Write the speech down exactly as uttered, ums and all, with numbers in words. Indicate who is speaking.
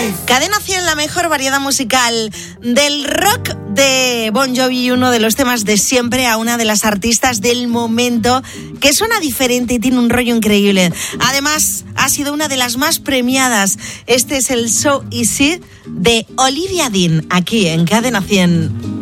Speaker 1: Cadena cien, la mejor variedad musical del rock de Bon Jovi, y uno de los temas de siempre a una de las artistas del momento que suena diferente y tiene un rollo increíble. Además, ha sido una de las más premiadas. Este es el So Easy de Olivia Dean, aquí en Cadena cien.